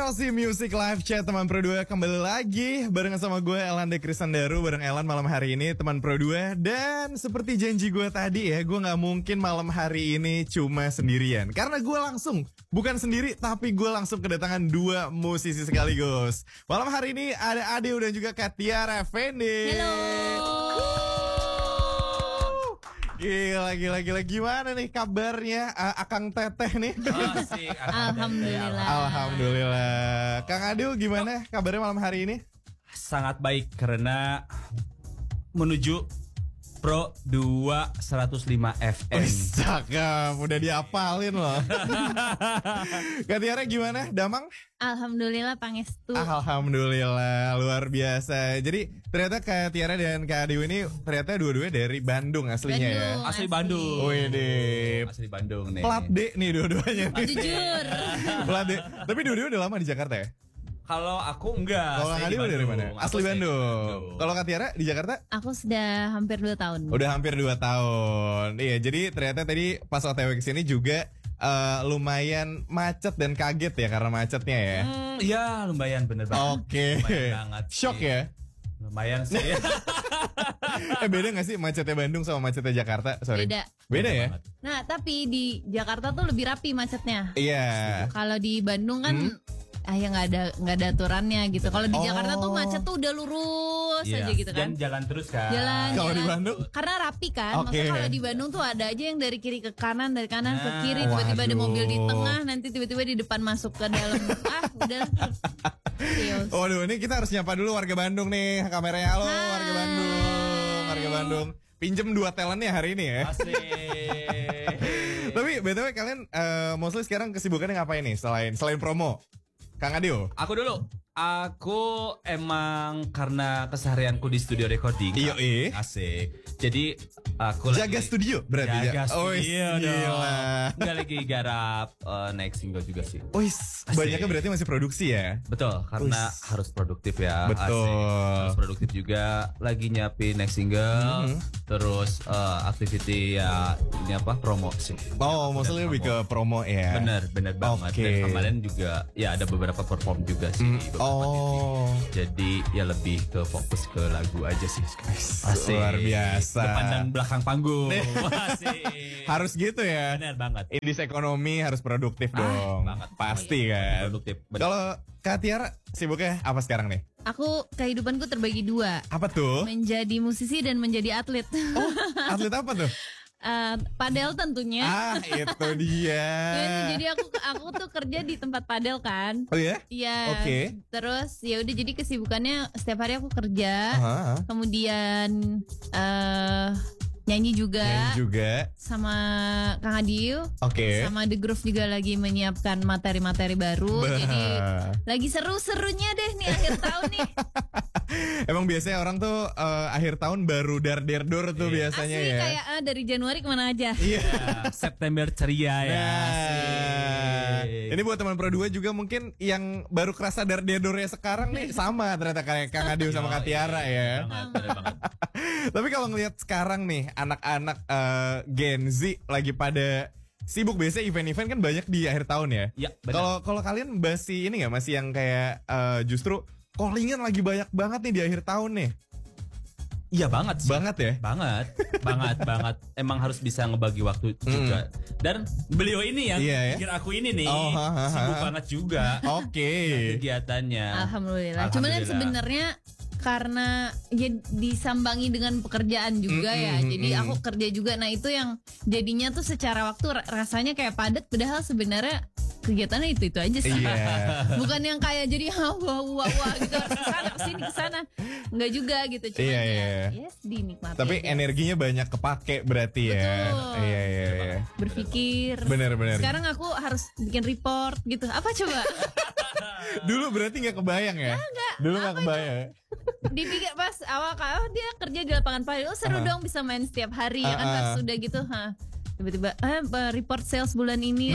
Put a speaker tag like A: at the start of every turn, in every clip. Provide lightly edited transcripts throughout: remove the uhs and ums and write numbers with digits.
A: Masih Music Live Chat teman Pro 2 kembali lagi bareng sama gue Elan De Krisandaru. Bareng Elan malam hari ini teman Pro 2. Dan seperti janji gue tadi ya, gue gak mungkin malam hari ini cuma sendirian. Karena gue langsung, bukan sendiri tapi gue langsung kedatangan dua musisi sekaligus. Malam hari ini ada Adeo dan juga Katiara Effendi.
B: Halo.
A: Gila, gimana nih kabarnya Akang Teteh nih?
B: Asik,
A: Alhamdulillah. Kang Adil gimana kabarnya malam hari ini?
B: Sangat baik karena menuju Pro 2 105 FM.
A: Cakep, udah diapalin loh. Katiara gimana, Damang?
C: Alhamdulillah Pangestu.
A: Alhamdulillah, luar biasa. Jadi ternyata Katiara dan Kak Adiw ini ternyata dua-duanya dari Bandung aslinya ya.
B: Asli Bandung.
A: Wih deh.
B: Asli Bandung nih.
A: Plat D nih dua-duanya.
C: Jujur.
A: Plat D. Tapi dua-duanya udah lama di Jakarta ya?
B: Kalau aku enggak.
A: Kalau Kang Adiw dari mana? Asli Bandung. Kalau Katiara di Jakarta?
C: Aku sudah hampir 2 tahun.
A: Udah hampir 2 tahun. Iya, jadi ternyata tadi pas OTW kesini juga lumayan macet dan kaget ya karena macetnya ya.
B: Iya, lumayan bener banget.
A: Oke.
B: Lumayan banget.
A: Shock
B: sih.
A: ya?
B: Lumayan sih.
A: Beda gak sih macetnya Bandung sama macetnya Jakarta? Sorry. Beda ya?
B: Banget.
C: Nah, tapi di Jakarta tuh lebih rapi macetnya.
A: Iya.
C: Kalau di Bandung kan ya nggak ada aturannya gitu. Kalau di Jakarta tuh macet tuh udah lurus
B: Iya.
C: aja gitu kan.
B: Dan jalan terus kan.
C: Jalan.
A: Kalau di Bandung?
C: Karena rapi kan.
A: Oke.
C: Maksudnya kalau di Bandung tuh ada aja yang dari kiri ke kanan, dari kanan ke kiri, tiba-tiba ada
A: waduh.
C: mobil di tengah, nanti tiba-tiba di depan masuk ke dalam. Udah. Chaos.
A: Waduh, ini kita harus nyapa dulu warga Bandung nih. Kameranya halo warga Bandung. Warga Bandung. Pinjem 2 talentnya hari ini ya.
B: Asik.
A: Tapi BTW kalian mostly sekarang kesibukannya ngapain nih selain promo? Kang Adil?
B: Aku dulu. Aku emang karena keseharianku di studio recording.
A: Iya,
B: Asik. Jadi aku
A: Jaga
B: lagi
A: studio berarti ya?
B: Jaga studio
A: Oh,
B: dong.
A: gila.
B: Nggak lagi garap next single juga sih.
A: Banyaknya berarti masih produksi ya?
B: Betul, karena
A: Wis.
B: harus produktif ya.
A: Betul.
B: Asik. Harus produktif juga. Lagi nyiapin next single. Terus activity ya ini apa promo sih.
A: Oh, maksudnya lebih ke promo ya?
B: Bener banget.
A: Oke.
B: Dan kemarin juga ya ada beberapa perform juga sih. Beberapa
A: Oh,
B: Jadi ya lebih ke fokus ke lagu aja sih. Asik.
A: luar biasa.
B: Depan dan belakang panggung. Asik.
A: Harus gitu ya?
B: Bener banget.
A: Indis ekonomi harus produktif dong.
B: banget.
A: Pasti kan.
B: Produktif. Bener.
A: Kalau Kak Tiara sibuknya apa sekarang nih?
C: Aku kehidupanku terbagi 2.
A: Apa tuh?
C: Menjadi musisi dan menjadi atlet.
A: Atlet apa tuh?
C: Padel tentunya.
A: Itu dia.
C: Jadi aku tuh kerja di tempat padel kan.
A: Oh ya?
C: Iya.
A: Oke.
C: Terus ya udah jadi kesibukannya setiap hari aku kerja.
A: Aha.
C: Kemudian nyanyi juga.
A: Nyanyi juga.
C: Sama Kang Adiw.
A: Oke.
C: Sama The Groove juga lagi menyiapkan materi-materi baru.
A: Bah.
C: Jadi lagi seru-serunya deh nih akhir tahun nih.
A: Emang biasanya orang tuh akhir tahun baru dar-der-dor tuh biasanya
C: Asli
A: ya.
C: kayak dari Januari kemana aja.
A: Iya.
B: Ya, September ceria ya.
A: Nah,
B: Asik.
A: ini buat teman Pro 2 juga mungkin yang baru kerasa dar-der-dornya sekarang nih sama ternyata kayak Kang Adiw sama Kak Tiara ya.
B: Bener banget.
A: Tapi kalau ngelihat sekarang nih anak-anak Gen Z lagi pada sibuk, biasanya event-event kan banyak di akhir tahun ya.
B: Ya, benar.
A: Kalau kalian masih ini nggak, masih yang kayak justru callingan lagi banyak banget nih di akhir tahun nih.
B: Iya banget sih.
A: Banget ya?
B: Banget. Emang harus bisa ngebagi waktu juga. Dan beliau ini yang
A: Iya ya?
B: pikir aku ini nih
A: Oh,
B: sibuk banget juga
A: Oke.
B: kegiatannya.
C: Alhamdulillah. Cuman kan sebenarnya karena ya disambangi dengan pekerjaan juga ya. Jadi aku kerja juga. Nah itu yang jadinya tuh secara waktu rasanya kayak padat. Padahal sebenarnya kegiatannya itu aja sih.
A: Iya.
C: Bukan yang kayak jadi wah gitu harus kesana nggak juga gitu. Cuma
A: Iya,
C: ya
A: iya.
C: yes dinikmati.
A: Tapi
C: aja.
A: energinya banyak kepake berarti ya.
C: Betul.
A: Iya.
C: Berpikir.
A: Bener.
C: Sekarang aku harus bikin report gitu. Apa coba?
A: Dulu berarti nggak kebayang ya? Dulu nggak kebayang.
C: Dipikir pas awal kalau dia kerja di lapangan padel, seru dong bisa main setiap hari ya kan pas sudah gitu, tiba-tiba report sales bulan ini.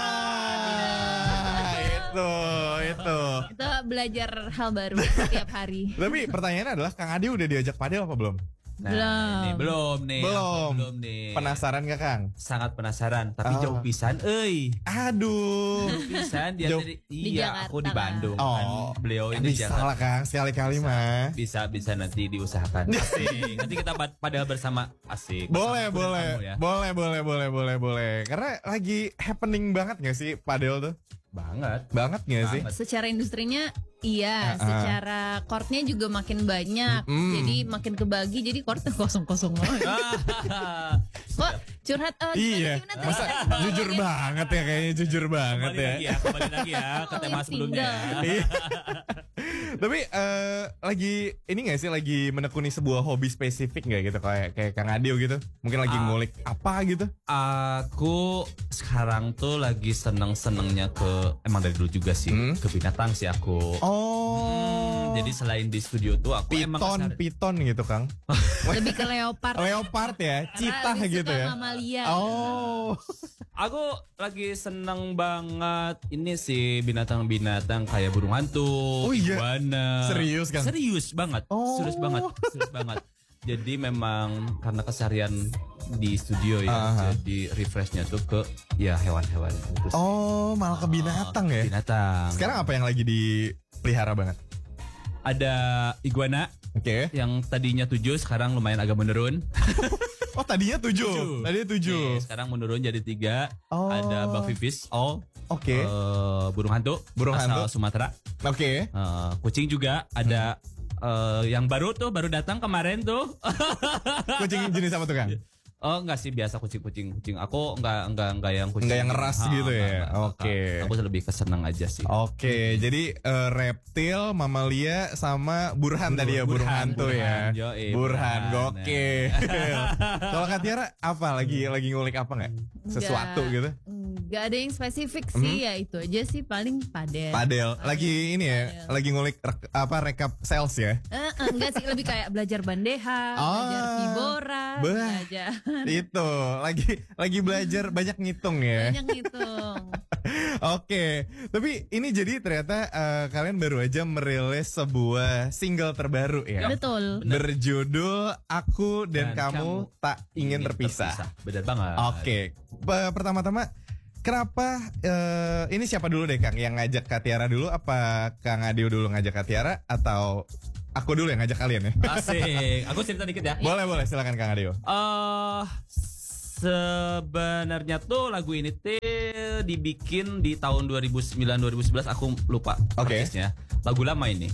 A: Nah, itu.
C: Itu belajar hal baru setiap hari.
A: Tapi pertanyaannya adalah Kang Adi udah diajak padel apa belum?
B: Nah, ini belum nih.
A: Belum
B: nih.
A: Penasaran gak Kang?
B: Sangat penasaran, tapi jauh pisan
A: Aduh.
B: Jauh pisan dia
A: Jauh.
B: dari
C: Di Jakarta,
B: aku di Bandung
A: Oh,
B: kan. Beliau ini
A: bisa
B: Jakarta.
A: lah Kang, sekali-kali mah.
B: Bisa nanti diusahakan. Asik. Nanti kita padahal bersama asik.
A: Boleh,
B: Bersama
A: boleh.
B: kamu ya.
A: Boleh. Karena lagi happening banget gak sih padel tuh?
B: Banget.
A: Banget gak sih?
C: Secara industrinya iya, secara courtnya juga makin banyak, jadi makin kebagi, jadi courtnya kosong-kosong banget. Kok curhat?
A: Iya,
C: gimana tadi?
A: masa jujur banget ya, kayaknya jujur banget ya.
B: Kembali lagi ya ke tema
C: yang
B: sebelumnya.
A: Iya. Tapi lagi ini gak sih, lagi menekuni sebuah hobi spesifik gak gitu, kayak Kang Adio gitu? Mungkin lagi ngulik apa gitu?
B: Aku sekarang tuh lagi seneng-senengnya emang dari dulu juga sih, ke binatang sih aku.
A: Oh,
B: Jadi selain di studio tuh aku emang
A: piton gitu Kang.
C: Lebih ke leopard.
A: Leopard ya, citah
C: Karena lebih
A: gitu
C: suka
A: ya.
C: Mamalia.
A: Oh,
B: Aku lagi seneng banget ini sih binatang-binatang kayak burung hantu,
A: Oh iya?
B: iguana.
A: Serius, Kang?
B: Serius banget.
A: Oh.
B: Serius banget. Jadi memang karena keseharian di studio ya, jadi refreshnya tuh ke ya hewan-hewan itu sih.
A: oh malah ke binatang ya.
B: Binatang.
A: Sekarang apa yang lagi dipelihara banget?
B: Ada iguana
A: Oke.
B: yang tadinya 7 sekarang lumayan agak menurun.
A: Oh tadinya 7. Tadinya 7.
B: Nih, sekarang menurun jadi 3.
A: Oh.
B: Ada buffyfish,
A: Oke.
B: burung hantu,
A: Burung
B: asal
A: hantu.
B: Sumatera.
A: Oke.
B: Kucing juga ada. Yang baru datang kemarin tuh.
A: Kucing jenis apa tuh Kang?
B: Oh enggak sih, biasa kucing. Aku enggak yang kucing.
A: Enggak yang ngeras gitu ya? Oke.
B: Aku lebih kesenang aja sih.
A: Oke, jadi reptil, mamalia sama burhan tadi ya, burung hantu ya.
B: Yoi,
A: Burhan,
B: burhan.
A: gokil. Kalau Kak Tiara apa lagi ngulik apa nggak? Sesuatu gitu?
C: Gak ada yang spesifik sih, ya itu aja sih paling padel.
A: Padel. Lagi ini ya, lagi ngulik rekap sales ya.
C: Enggak sih, lebih kayak belajar bandeha, belajar vibora,
A: Bah.
C: belajar
A: Itu lagi belajar banyak ngitung ya.
C: banyak ngitung.
A: Oke, tapi ini jadi ternyata kalian baru aja merilis sebuah single terbaru ya.
C: Betul.
A: Berjudul Aku dan Kamu Tak Ingin Terpisah.
B: Benar banget.
A: Oke, pertama-tama kenapa ini siapa dulu deh Kang yang ngajak Kak Tiara dulu? Apa Kang Adio dulu ngajak Kak Tiara atau aku dulu yang ngajak kalian ya?
B: Asik. Aku cerita dikit ya.
A: Boleh silakan Kang Adio.
B: Sebenarnya tuh lagu ini dibikin di tahun 2009-2011, aku lupa persisnya. Lagu lama ini.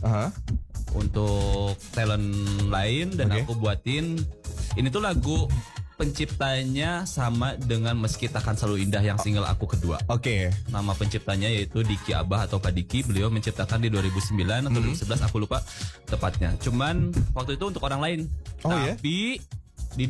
B: Untuk talent lain dan
A: Oke.
B: aku buatin. Ini tuh lagu penciptanya sama dengan Meski Takkan Selalu Indah yang single aku kedua.
A: Oke.
B: Nama penciptanya yaitu Diki Abah atau Pak Diki. Beliau menciptakan di 2009 atau 2011, aku lupa tepatnya. Cuman waktu itu untuk orang lain.
A: Oh, ya?
B: Tapi di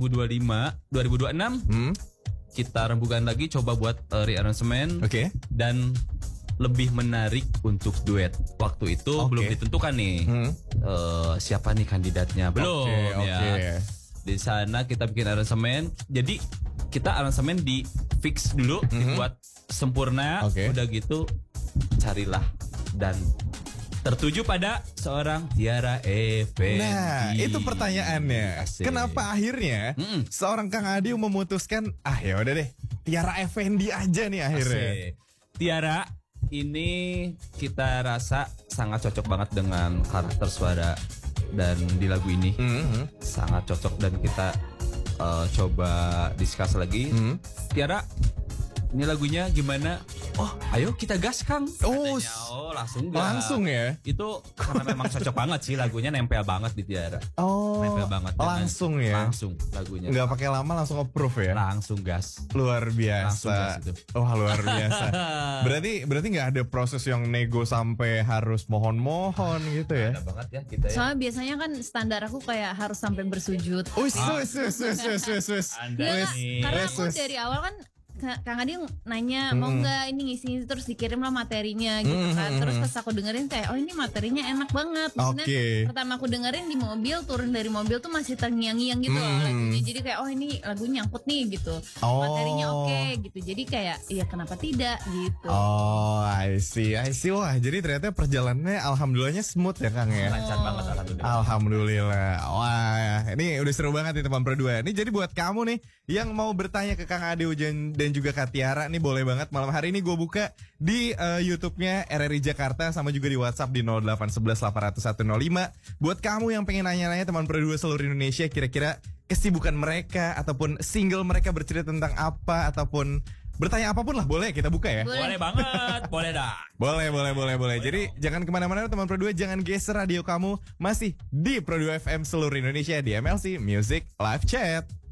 B: 2026 kita rembukan lagi, coba buat rearrangement
A: Oke.
B: dan lebih menarik untuk duet. Waktu itu
A: Oke.
B: belum ditentukan nih siapa nih kandidatnya, belum ya.
A: Oke.
B: Di sana kita bikin aransemen. Jadi kita aransemen di fix dulu, dibuat sempurna.
A: Oke.
B: Udah gitu carilah dan tertuju pada seorang Tiara Effendi.
A: Nah, itu pertanyaannya.
B: Asik.
A: Kenapa akhirnya seorang Kang Adio memutuskan, ya udah deh, Tiara Effendi aja nih akhirnya.
B: Asik. Tiara ini kita rasa sangat cocok banget dengan karakter suara dan di lagu ini sangat cocok, dan kita coba discuss lagi. Tiara, ini lagunya gimana? Oh, ayo kita gas Kang.
A: Oh,
B: Katanya. Langsung gas.
A: langsung ya?
B: Itu karena memang cocok banget sih, lagunya nempel banget di Tiara.
A: Oh,
B: Nempel banget.
A: langsung ya?
B: Langsung lagunya.
A: Nggak pakai lama langsung approve ya?
B: Langsung gas.
A: Luar
B: Langsung
A: biasa.
B: gas itu.
A: Wah, luar biasa. berarti nggak ada proses yang nego sampai harus mohon-mohon gitu ya?
B: Ada banget ya kita ya.
C: Soalnya biasanya kan standar aku kayak harus sampai bersujud.
A: Wis.
B: Anda
C: Iya,
B: nih.
C: karena
A: Wes,
C: aku
A: wes.
C: dari awal kan Kang Adi nanya mau nggak ini ngisi, terus dikirim lah materinya gitu kan. Terus pas aku dengerin kayak ini materinya enak banget. Maksudnya
A: Oke.
C: pertama aku dengerin di mobil, turun dari mobil tuh masih terngiang-ngiang gitu loh lagunya. Jadi kayak ini lagu nyangkut nih gitu.
A: Oh.
C: Materinya oke gitu. Jadi kayak ya kenapa tidak gitu.
A: Oh, I see. Wah, jadi ternyata perjalanannya alhamdulillahnya smooth ya Kang ya?
B: Lancar banget alhamdulillah.
A: Alhamdulillah. Wah, ini udah seru banget nih teman Pro 2. Ini jadi buat kamu nih yang mau bertanya ke Kang Ade Ujan dan juga Kak Tiara, nih boleh banget. Malam hari ini gue buka di YouTube-nya RRI Jakarta sama juga di WhatsApp di 0811 800 105. Buat kamu yang pengen nanya-nanya teman Pro 2 seluruh Indonesia, kira-kira kesibukan mereka ataupun single mereka bercerita tentang apa ataupun bertanya apapun lah, boleh kita buka ya.
B: Boleh banget, boleh dah.
A: Boleh. Jadi jangan kemana-mana teman Pro 2, jangan geser radio kamu, masih di Pro 2 FM seluruh Indonesia di MLC Music Live Chat.